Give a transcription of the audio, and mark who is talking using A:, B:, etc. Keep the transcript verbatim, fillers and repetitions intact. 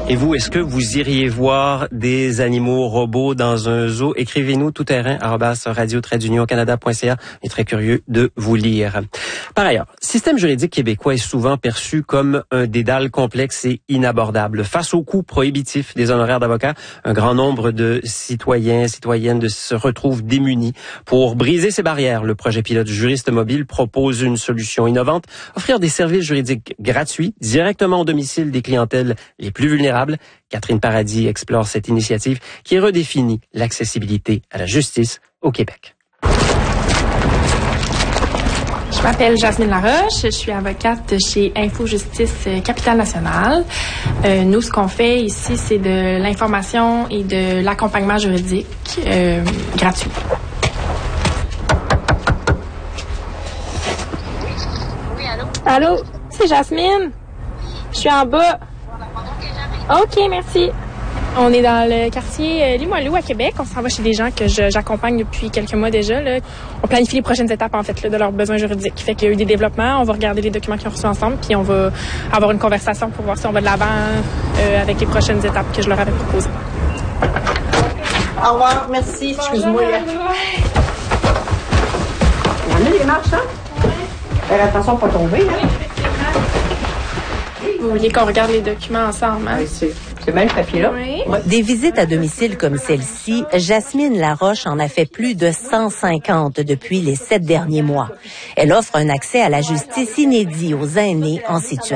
A: Et vous, est-ce que vous iriez voir des animaux robots dans un zoo? Écrivez-nous tout terrain arobase radio trait d'union canada point c a. On est très curieux de vous lire. Par ailleurs, le système juridique québécois est souvent perçu comme un dédale complexe et inabordable. Face au coût prohibitif des honoraires d'avocats, un grand nombre de citoyens, citoyennes de se retrouvent démunis. Pour briser ces barrières, le projet pilote Juriste Mobile propose une solution innovante, offrir des services juridiques gratuits directement au domicile des clientèles les plus vulnérables. Catherine Paradis explore cette initiative qui redéfinit l'accessibilité à la justice au Québec.
B: Je m'appelle Jasmine Laroche, je suis avocate chez Info Justice Capitale Nationale. Euh, nous, ce qu'on fait ici, c'est de l'information et de l'accompagnement juridique euh, gratuit.
C: Oui, allô?
B: Allô, c'est Jasmine. Je suis en bas. OK, merci. On est dans le quartier euh, Limoilou à Québec. On s'en va chez des gens que je, j'accompagne depuis quelques mois déjà. Là. On planifie les prochaines étapes en fait là, de leurs besoins juridiques. Fait qu'il y a eu des développements. On va regarder les documents qu'ils ont reçus ensemble, puis on va avoir une conversation pour voir si on va de l'avant euh, avec les prochaines étapes que je leur avais proposées.
D: Au revoir, merci. Excuse-moi. Il y en a des marches, hein? Oui. Fais attention à ne pas tomber, hein?
B: Vous vouliez qu'on regarde les documents ensemble, hein?
D: Oui, c'est, c'est bien le papier-là.
B: Oui.
D: Ouais.
E: Des visites à domicile comme celle-ci, Jasmine Laroche en a fait plus de cent cinquante depuis les sept derniers mois. Elle offre un accès à la justice inédit aux aînés en situation